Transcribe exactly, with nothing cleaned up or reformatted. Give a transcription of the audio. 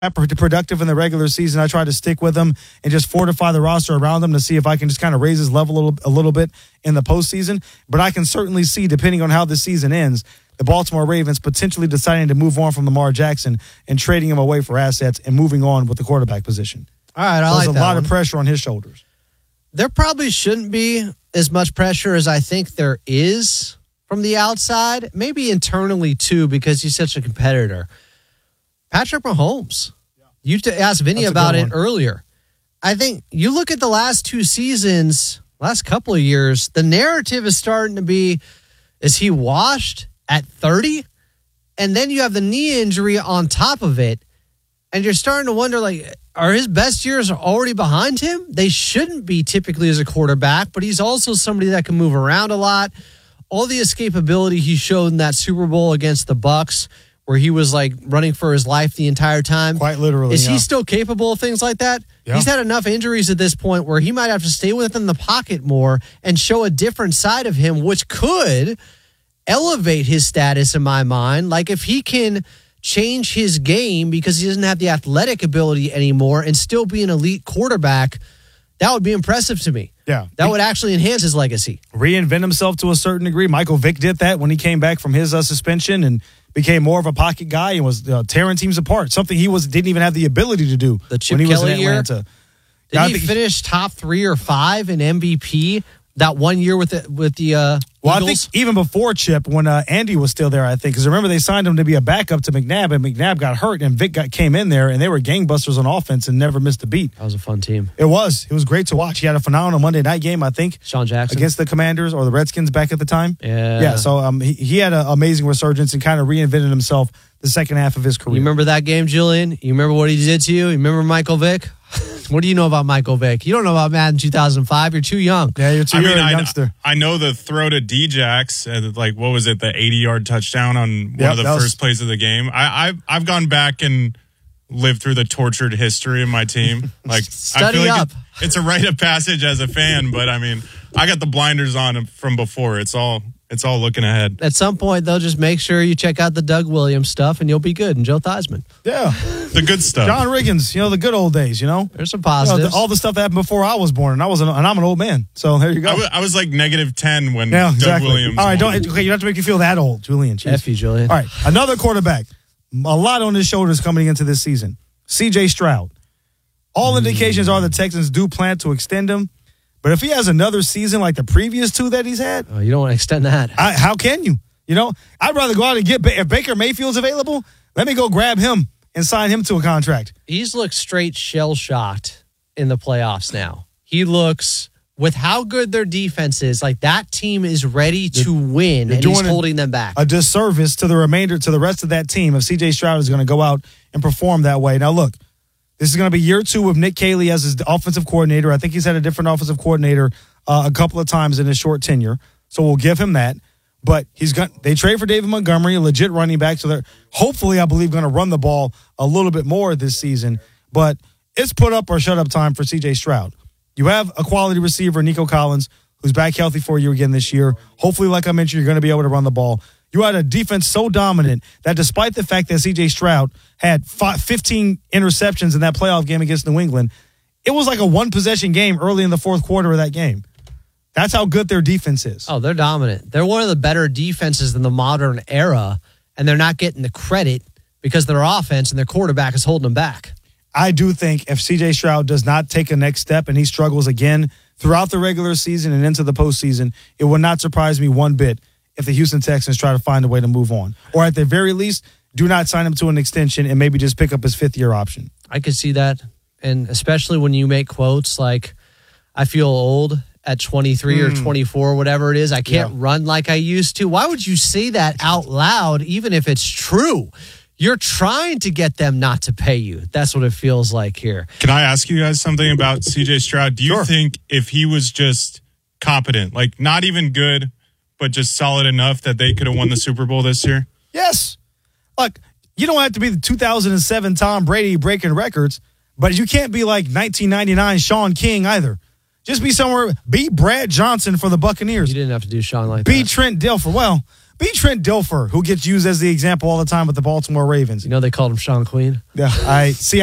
productive in the regular season. I try to stick with him and just fortify the roster around him to see if I can just kind of raise his level a little, a little bit in the postseason. But I can certainly see, depending on how the season ends, the Baltimore Ravens potentially deciding to move on from Lamar Jackson and trading him away for assets and moving on with the quarterback position. All right, I so like there's that a lot one. of pressure on his shoulders. There probably shouldn't be as much pressure as I think there is from the outside, maybe internally too, because he's such a competitor. Patrick Mahomes. You asked Vinny That's a about good it one. earlier. I think you look at the last two seasons, last couple of years, the narrative is starting to be, is he washed at thirty? And then you have the knee injury on top of it. And you're starting to wonder, like, are his best years already behind him? They shouldn't be typically as a quarterback, but he's also somebody that can move around a lot. All the escapability he showed in that Super Bowl against the Bucs, where he was like running for his life the entire time. Quite literally. Is yeah. he still capable of things like that? Yeah. He's had enough injuries at this point where he might have to stay within the pocket more and show a different side of him, which could elevate his status in my mind. Like if he can change his game because he doesn't have the athletic ability anymore and still be an elite quarterback, that would be impressive to me. Yeah. That would actually enhance his legacy. Reinvent himself to a certain degree. Michael Vick did that when he came back from his uh, suspension and became more of a pocket guy and was uh, tearing teams apart. Something he was didn't even have the ability to do The Chip when he was Kelly in year? Atlanta. Did Yeah, I he think- finish top three or five in M V P that one year with the, with the uh, Well, Eagles? I think even before Chip, when uh, Andy was still there, I think, because remember they signed him to be a backup to McNabb, and McNabb got hurt, and Vic got came in there, and they were gangbusters on offense and never missed a beat. That was a fun team. It was. It was great to watch. He had a phenomenal Monday night game, I think, Sean Jackson. against the Commanders or the Redskins back at the time. Yeah. Yeah, so um, he, he had an amazing resurgence and kind of reinvented himself the second half of his career. You remember that game, Julian? You remember what he did to you? You remember Michael Vick? What do you know about Michael Vick? You don't know about Madden two thousand five. You're too young. Yeah, you're too I you're mean, a I, youngster. I know the throw to D-Jax, uh, like, what was it, the eighty-yard touchdown on one Yep, of the that was- first plays of the game. I, I've, I've gone back and lived through the tortured history of my team. Like, I Study feel like up. it- it's a rite of passage as a fan, but, I mean, I got the blinders on from before. It's all it's all looking ahead. At some point, they'll just make sure you check out the Doug Williams stuff, and you'll be good. And Joe Theismann. Yeah. The good stuff. John Riggins, you know, the good old days, you know? There's some You know, positives. the- all the stuff that happened before I was born, and I was an, and I'm an old man. So there you go. I was, I was like negative ten when yeah, Doug exactly. Williams All right, won. don't okay, you don't have to make you feel that old, Julian. Jeez. F you, Julian. All right, another quarterback. A lot on his shoulders coming into this season. C J Stroud. All indications are the Texans do plan to extend him. But if he has another season like the previous two that he's had, Oh, you don't want to extend that. I, how can you? You know, I'd rather go out and get, if Baker Mayfield's available, let me go grab him and sign him to a contract. He's looked straight shell-shocked in the playoffs now. He looks, with how good their defense is, like that team is ready to win, you're and he's doing a- holding them back. A disservice to the remainder, to the rest of that team if C J Stroud is going to go out and perform that way. Now, look, this is going to be year two of Nick Caley as his offensive coordinator. I think he's had a different offensive coordinator uh, a couple of times in his short tenure, so we'll give him that. But he's got they trade for David Montgomery, a legit running back, so they're hopefully, I believe, going to run the ball a little bit more this season. But it's put up or shut up time for C J Stroud. You have a quality receiver, Nico Collins, who's back healthy for you again this year. Hopefully, like I mentioned, you're going to be able to run the ball. You had a defense so dominant that despite the fact that C J Stroud had five, fifteen interceptions in that playoff game against New England, it was like a one-possession game early in the fourth quarter of that game. That's how good their defense is. Oh, they're dominant. They're one of the better defenses in the modern era, and they're not getting the credit because their offense and their quarterback is holding them back. I do think if C J Stroud does not take a next step and he struggles again throughout the regular season and into the postseason, it would not surprise me one bit if the Houston Texans try to find a way to move on. Or at the very least, do not sign him to an extension and maybe just pick up his fifth-year option. I could see that, and especially when you make quotes like, I feel old at twenty-three mm. or twenty-four, whatever it is. I can't yeah. run like I used to. Why would you say that out loud, even if it's true? You're trying to get them not to pay you. That's what it feels like here. Can I ask you guys something about C J Stroud? Do you sure. think if he was just competent, like not even good, but just solid enough that they could have won the Super Bowl this year? Yes. Look, you don't have to be the two thousand seven Tom Brady breaking records, but you can't be like nineteen ninety-nine Sean King either. Just be somewhere. Be Brad Johnson for the Buccaneers. You didn't have to do Sean like be that. Trent Dilfer. Well, Be Trent Dilfer, who gets used as the example all the time with the Baltimore Ravens. You know they called him Sean Queen. Yeah, I see.